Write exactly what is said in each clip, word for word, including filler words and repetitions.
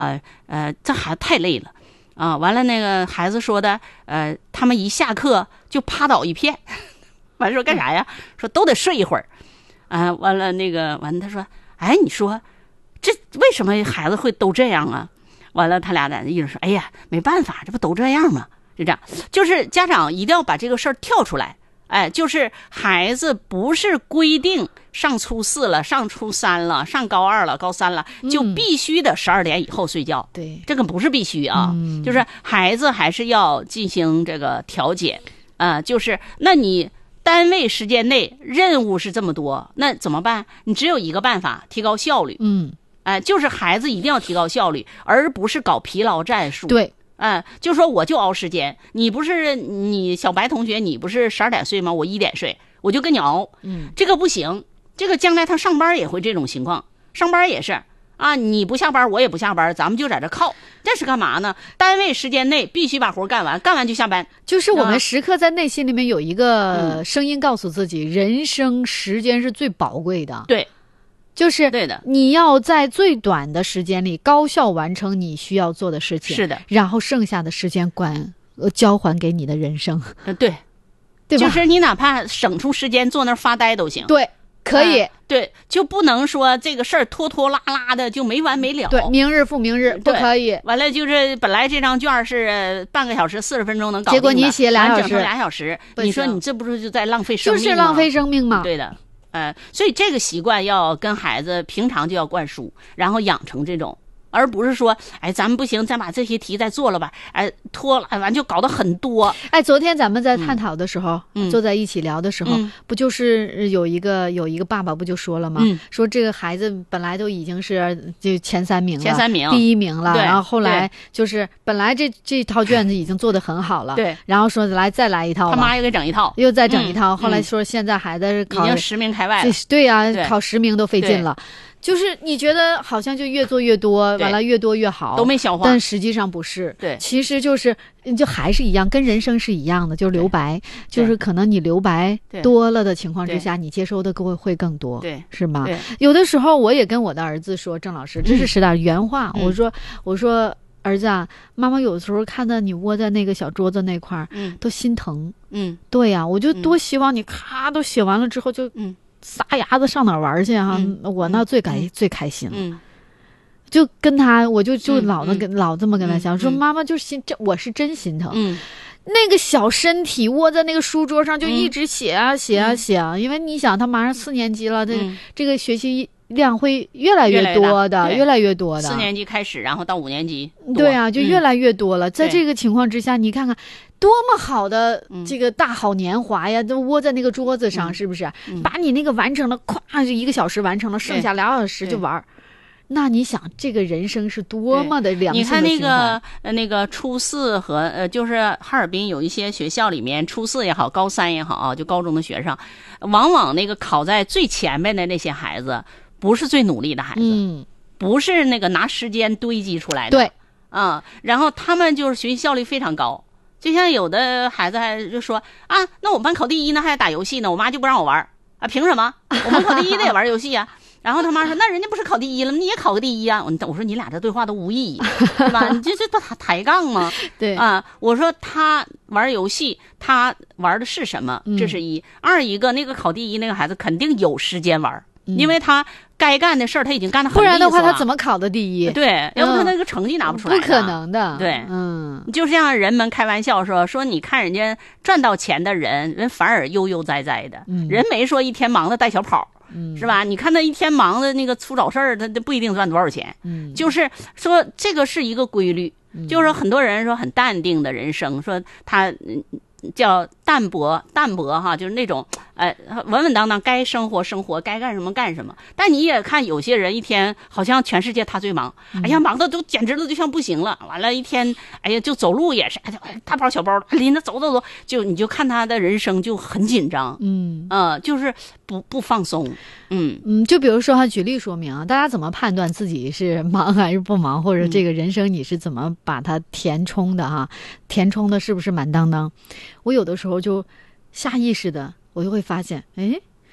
呃呃，这孩子太累了啊。完了，那个孩子说的，呃，他们一下课就趴倒一片。完了说干啥呀？说都得睡一会儿。啊，完了那个完了，他说，哎，你说这为什么孩子会都这样啊？完了，他俩在那一直说，哎呀，没办法，这不都这样吗？就这样，就是家长一定要把这个事儿跳出来。哎，就是孩子不是规定上初四了、上初三了、上高二了、高三了，就必须得十二点以后睡觉。对、嗯，这个不是必须啊，嗯、就是孩子还是要进行这个调节。啊、呃，就是那你单位时间内任务是这么多，那怎么办？你只有一个办法，提高效率。嗯，哎、呃，就是孩子一定要提高效率，而不是搞疲劳战术。对。嗯，就说我就熬时间，你不是你小白同学，你不是十二点睡吗？我一点睡，我就跟你熬。嗯，这个不行，这个将来他上班也会这种情况，上班也是啊，你不下班我也不下班，咱们就在这靠，这是干嘛呢？单位时间内必须把活干完，干完就下班。 就是我们时刻在内心里面有一个声音告诉自己，嗯、人生时间是最宝贵的。 对。 就是对的， 你要在最短的时间里高效完成你需要做的事情， 是的， 然后剩下的时间管呃交还给你的人生， 呃，对， 对吧？ 就是你哪怕省出时间坐那儿发呆都行， 对，可以、呃， 对，就不能说这个事儿拖拖拉拉的就没完没了， 对，明日复明日不可以。 完了就是本来这张卷是半个小时四十分钟能搞定的， 结果你写俩小时， 整成俩小时，你说你这不是就在浪费生命吗？ 就是浪费生命嘛， 对的。呃，所以这个习惯要跟孩子平常就要灌输，然后养成这种，而不是说，哎，咱们不行，咱把这些题再做了吧，哎，拖了，哎，完就搞得很多。 哎，昨天咱们在探讨的时候，嗯、坐在一起聊的时候，嗯、不就是有一个有一个爸爸不就说了吗？嗯、说这个孩子本来都已经是就前三名了， 前三名， 第一名了，然后后来就是本来这这套卷子已经做得很好了， 对， 然后说来再来一套， 他妈又给整一套， 又再整一套，嗯、后来说现在孩子考已经十名开外了， 对呀、啊，考十名都费劲了。就是你觉得好像就越做越多，完了越多越好， 都没消化， 但实际上不是。 对， 其实就是就还是一样，跟人生是一样的，就是留白，就是可能你留白多了的情况之下，你接收的会会更多， 对， 是吗？有的时候我也跟我的儿子说，郑老师，这是实打原话，嗯、我说我说儿子啊，妈妈有时候看到你窝在那个小桌子那块儿，嗯，都心疼，嗯，对呀、啊，我就多希望你咔都写完了之后就嗯。撒丫子上哪儿玩去哈、啊嗯？我那最开、嗯、最开心了，嗯，就跟他，我就就老那跟、嗯、老这么跟他讲，嗯、说妈妈就是心，这我是真心疼，嗯，那个小身体窝在那个书桌上就一直写啊、嗯、写啊写啊，因为你想他马上四年级了，这、嗯、这个学习量会越来越多的，越来越多的。 四年级开始，然后到五年级， 对啊，就越来越多了。嗯、在这个情况之下，你看看。多么好的这个大好年华呀，都窝在那个桌子上，是不是？嗯、把你那个完成了，咵就一个小时完成了，剩下俩小时就玩。那你想，这个人生是多么的良性的循环。 你看那个呃那个初四和呃，就是哈尔滨有一些学校里面，初四也好，高三也好啊，就高中的学生，往往那个考在最前面的那些孩子，不是最努力的孩子，嗯、不是那个拿时间堆积出来的。对，啊、嗯，然后他们就是学习效率非常高。就像有的孩子还就说啊，那我们班考第一呢，还打游戏呢，我妈就不让我玩啊，凭什么？我们考第一的也玩游戏呀、啊？然后他妈说，那人家不是考第一了，你也考个第一啊？我我说你俩这对话都无意义，对吧？你这这不抬杠吗？ 对啊，我说他玩游戏，他玩的是什么？这是一、嗯、二一个那个考第一那个孩子肯定有时间玩。因为他该干的事儿他已经干得很利索了， 不然的话他怎么考的第一？ 对，要不他那个成绩拿不出来、嗯， 不可能的。 对， 嗯， 就像人们开玩笑说说，你看人家赚到钱的人，人反而悠悠哉哉的，嗯、人没说一天忙的带小跑。嗯，是吧？你看他一天忙的那个粗找事儿，他他不一定赚多少钱。嗯，就是说这个是一个规律，嗯、就是很多人说很淡定的人生，说他叫淡泊淡泊哈，就是那种呃稳稳当当，该生活生活，该干什么干什么。但你也看有些人一天好像全世界他最忙，嗯、哎呀忙的都简直了就像不行了。完了，一天哎呀就走路也是，哎呀大包小包拎着走走走，就你就看他的人生就很紧张，嗯呃就是不不放松，嗯嗯，就比如说哈，举例说明啊，大家怎么判断自己是忙还是不忙，或者这个人生你是怎么把它填充的哈？填充的是不是满当当？我有的时候就下意识的，我就会发现，哎，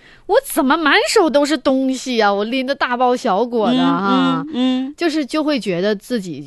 我怎么满手都是东西啊？我拎着大包小裹的哈， 嗯，嗯， 就是就会觉得自己